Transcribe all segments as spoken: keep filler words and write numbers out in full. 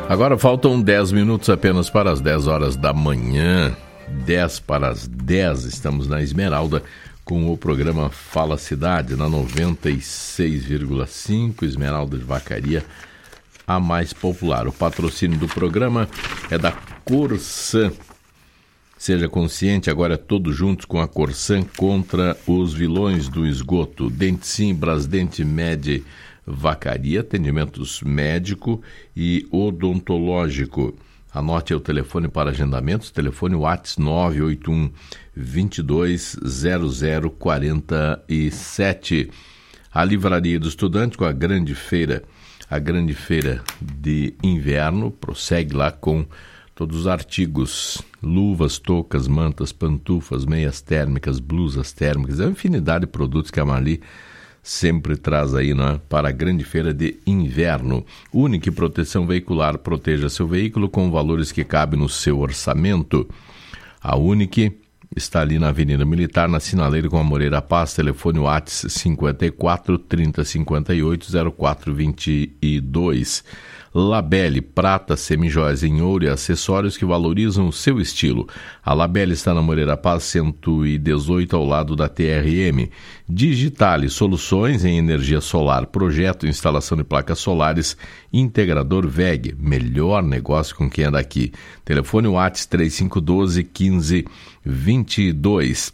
Agora faltam dez minutos apenas para as dez horas da manhã. dez para as dez, estamos na Esmeralda com o programa Fala Cidade, na noventa e seis vírgula cinco, Esmeralda de Vacaria, a mais popular. O patrocínio do programa é da Corsan. Seja consciente, agora é todos juntos com a Corsan contra os vilões do esgoto. Dentim, Brasdente, Med, Vacaria, atendimentos médico e odontológico. Anote o telefone para agendamentos, telefone WhatsApp nove oito um, dois dois zero zero quatro sete. A Livraria do Estudante com a grande feira, a grande feira de inverno, prossegue lá com todos os artigos, luvas, toucas, mantas, pantufas, meias térmicas, blusas térmicas, é uma infinidade de produtos que a Marli sempre traz aí, né, para a grande feira de inverno. Única Proteção Veicular, proteja seu veículo com valores que cabem no seu orçamento. A Unique está ali na Avenida Militar, na Sinaleira com a Moreira Paz, telefone WhatsApp cinquenta e quatro, trinta, cinquenta e oito, zero quatro vinte e dois. Labelle, prata, semijoias em ouro e acessórios que valorizam o seu estilo. A Labelle está na Moreira Paz cento e dezoito, ao lado da T R M. Digitale, soluções em energia solar, projeto e instalação de placas solares. Integrador V E G, melhor negócio com quem é daqui. Telefone WhatsApp trinta e cinco, doze, quinze, vinte e dois.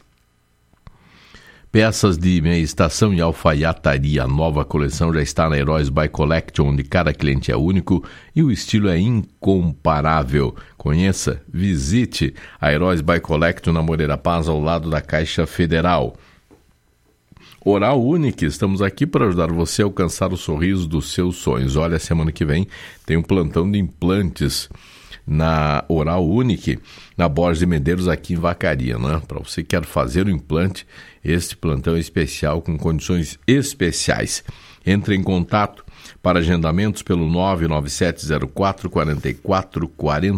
Peças de meia estação e alfaiataria. A nova coleção já está na Heróis by Collection, onde cada cliente é único e o estilo é incomparável. Conheça, visite a Heróis by Collection na Moreira Paz, ao lado da Caixa Federal. Oral Unique, estamos aqui para ajudar você a alcançar o sorriso dos seus sonhos. Olha, semana que vem tem um plantão de implantes na Oral Unique, na Borges de Medeiros, aqui em Vacaria, né? Para você que quer fazer o implante, este plantão é especial, com condições especiais. Entre em contato para agendamentos pelo nove nove sete zero quatro, quatro quatro quatro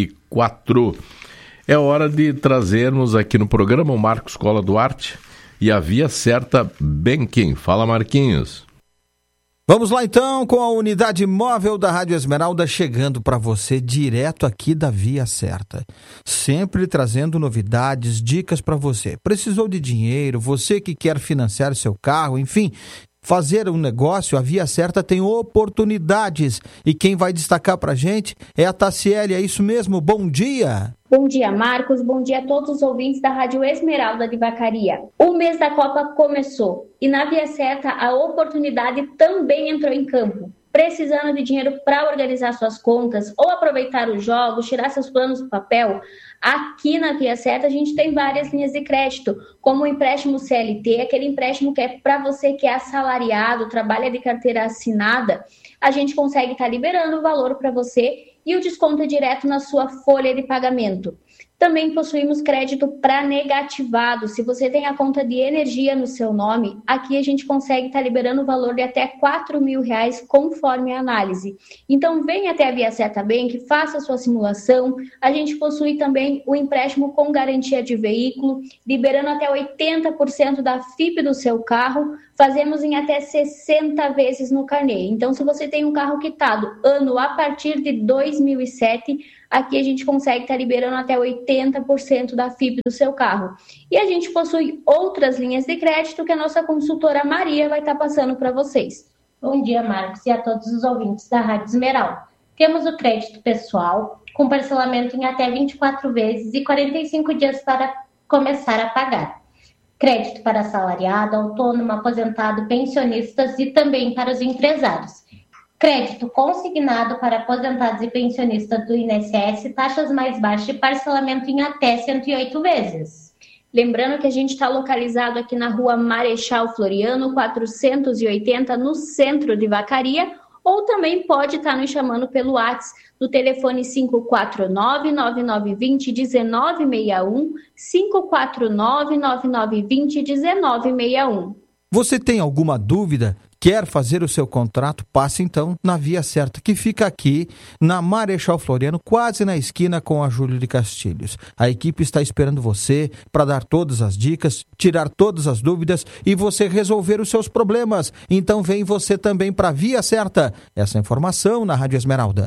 quatro. É hora de trazermos aqui no programa o Marcos Cola Duarte e a Via Certa Banking. Fala, Marquinhos. Vamos lá então com a unidade móvel da Rádio Esmeralda chegando para você direto aqui da Via Certa. Sempre trazendo novidades, dicas para você. Precisou de dinheiro, você que quer financiar seu carro, enfim, fazer um negócio, a Via Certa tem oportunidades. E quem vai destacar para a gente é a Tassiele, é isso mesmo? Bom dia! Bom dia, Marcos. Bom dia a todos os ouvintes da Rádio Esmeralda de Vacaria. O mês da Copa começou e na Via Certa a oportunidade também entrou em campo. Precisando de dinheiro para organizar suas contas ou aproveitar os jogos, tirar seus planos do papel? Aqui na Via Certa a gente tem várias linhas de crédito, como o empréstimo C L T, aquele empréstimo que é para você que é assalariado, trabalha de carteira assinada, a gente consegue estar liberando o valor para você e o desconto é direto na sua folha de pagamento. Também possuímos crédito para negativado. Se você tem a conta de energia no seu nome, aqui a gente consegue estar liberando o valor de até quatro mil reais conforme a análise. Então venha até a Via Certa Bank, faça a sua simulação. A gente possui também o empréstimo com garantia de veículo, liberando até oitenta por cento da F I P do seu carro. Fazemos em até sessenta vezes no carnê. Então se você tem um carro quitado ano a partir de dois mil e sete, aqui a gente consegue estar liberando até oitenta por cento da F I P do seu carro. E a gente possui outras linhas de crédito que a nossa consultora Maria vai estar passando para vocês. Bom dia, Marcos, e a todos os ouvintes da Rádio Esmeralda. Temos o crédito pessoal, com parcelamento em até vinte e quatro vezes e quarenta e cinco dias para começar a pagar. Crédito para assalariado, autônomo, aposentado, pensionistas e também para os empresários. Crédito consignado para aposentados e pensionistas do I N S S, taxas mais baixas e parcelamento em até cento e oito vezes. Lembrando que a gente está localizado aqui na rua Marechal Floriano, quatrocentos e oitenta, no centro de Vacaria, ou também pode estar nos chamando pelo WhatsApp do telefone cinco quatro nove, nove nove dois zero, um nove seis um, cinco quatro nove, nove nove dois zero, um nove seis um. Você tem alguma dúvida? Quer fazer o seu contrato? Passe então na Via Certa, que fica aqui na Marechal Floriano, quase na esquina com a Júlio de Castilhos. A equipe está esperando você para dar todas as dicas, tirar todas as dúvidas e você resolver os seus problemas. Então vem você também para a Via Certa. Essa informação na Rádio Esmeralda.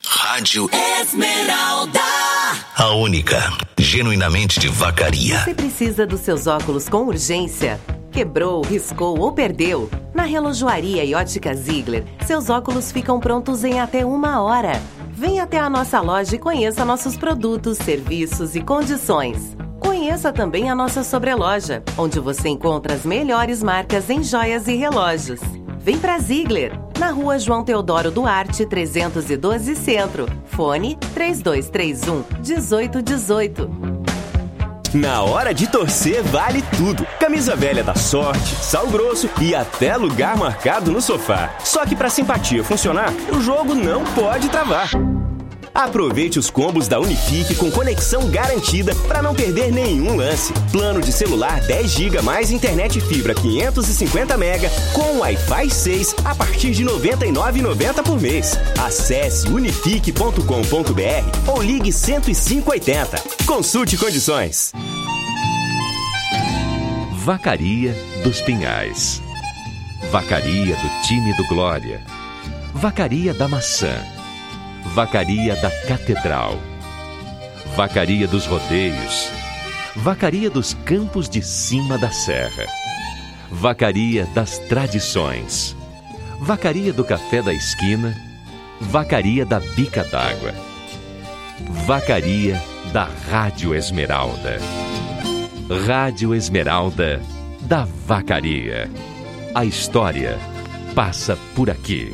Rádio Esmeralda. A única, genuinamente de Vacaria. Você precisa dos seus óculos com urgência? Quebrou, riscou ou perdeu? Na Relojoaria e Ótica Ziegler, seus óculos ficam prontos em até uma hora. Venha até a nossa loja e conheça nossos produtos, serviços e condições. Conheça também a nossa sobreloja, onde você encontra as melhores marcas em joias e relógios. Vem pra Ziegler, na rua João Teodoro Duarte, trezentos e doze Centro. Fone três dois três um, um oito um oito. Na hora de torcer vale tudo. Camisa velha da Sorte, Sal Grosso e até lugar marcado no sofá. Só que pra simpatia funcionar, o jogo não pode travar. Aproveite os combos da Unifique com conexão garantida para não perder nenhum lance. Plano de celular dez gigas mais internet fibra quinhentos e cinquenta mega com Wi-Fi seis a partir de noventa e nove reais e noventa centavos por mês. Acesse unifique ponto com ponto b r ou ligue cento e cinco oitenta. Consulte condições. Vacaria dos Pinhais. Vacaria do time do Glória. Vacaria da Maçã. Vacaria da Catedral. Vacaria dos Rodeios. Vacaria dos Campos de Cima da Serra. Vacaria das Tradições. Vacaria do Café da Esquina. Vacaria da Bica d'Água. Vacaria da Rádio Esmeralda. Rádio Esmeralda da Vacaria. A história passa por aqui.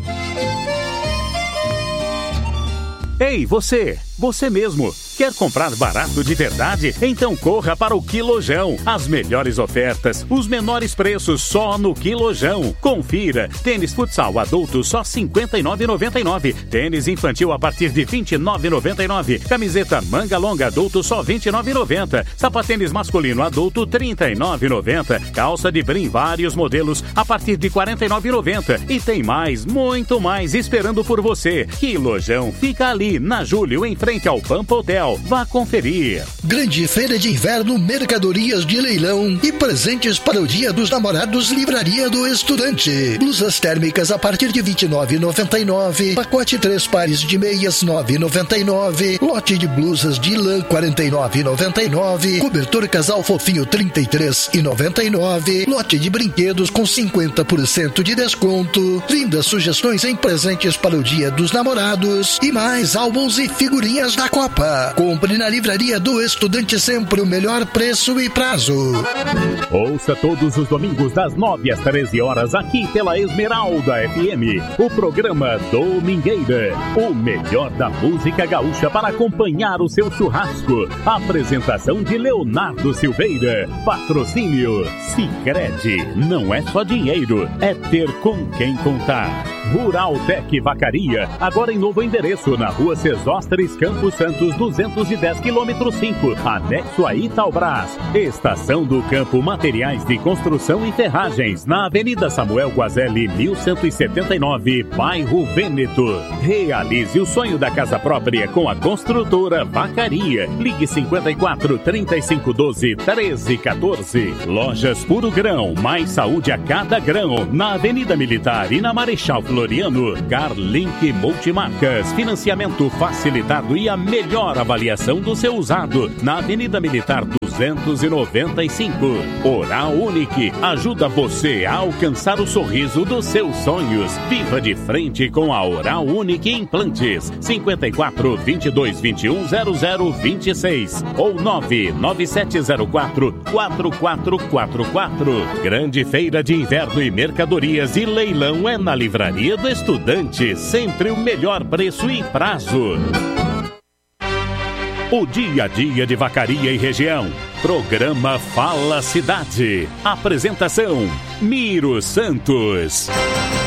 Ei, você! Você mesmo! Quer comprar barato de verdade? Então corra para o Quilojão. As melhores ofertas, os menores preços só no Quilojão. Confira. Tênis futsal adulto só cinquenta e nove reais e noventa e nove centavos. Tênis infantil a partir de vinte e nove reais e noventa e nove centavos. Camiseta manga longa adulto só vinte e nove reais e noventa centavos. Sapatênis masculino adulto trinta e nove reais e noventa centavos. Calça de brim vários modelos a partir de quarenta e nove reais e noventa centavos. E tem mais, muito mais esperando por você. Quilojão fica ali na Júlio, em frente ao Pampa Hotel. Vá conferir. Grande feira de inverno, mercadorias de leilão e presentes para o Dia dos Namorados, Livraria do Estudante. Blusas térmicas a partir de vinte e nove reais e noventa e nove centavos. Pacote três pares de meias nove reais e noventa e nove centavos. Lote de blusas de lã quarenta e nove reais e noventa e nove centavos. Cobertor casal fofinho trinta e três reais e noventa e nove centavos. Lote de brinquedos com cinquenta por cento de desconto. Lindas sugestões em presentes para o Dia dos Namorados e mais álbuns e figurinhas da Copa. Compre na Livraria do Estudante sempre o melhor preço e prazo. Ouça todos os domingos das nove às treze horas aqui pela Esmeralda F M, o programa Domingueira, o melhor da música gaúcha para acompanhar o seu churrasco. Apresentação de Leonardo Silveira. Patrocínio Sicredi. Não é só dinheiro, é ter com quem contar. Rural Tec Vacaria, agora em novo endereço, na rua Sesostres, Campos Santos, duzentos e dez, quilômetro cinco, anexo a Itaubras. Estação do Campo Materiais de Construção e Ferragens, na Avenida Samuel Guazelli, mil cento e setenta e nove, bairro Vêneto. Realize o sonho da casa própria com a construtora Vacaria. Ligue cinquenta e quatro, trinta e cinco, doze, treze, quatorze. Lojas Puro Grão, mais saúde a cada grão, na Avenida Militar e na Marechal Floriano. Carlink Multimarcas, financiamento facilitado e a melhor avaliação do seu usado, na Avenida Militar duzentos e noventa e cinco. Oral Unique ajuda você a alcançar o sorriso dos seus sonhos. Viva de frente com a Oral Unique Implantes. cinquenta e quatro, vinte e dois, vinte e um, zero zero vinte e seis ou nove nove sete zero quatro, quatro quatro quatro quatro. Grande feira de inverno e mercadorias e leilão é na Livraria do Estudante. Sempre o melhor preço e prazo. O dia a dia de Vacaria e região. Programa Fala Cidade. Apresentação: Miro Santos.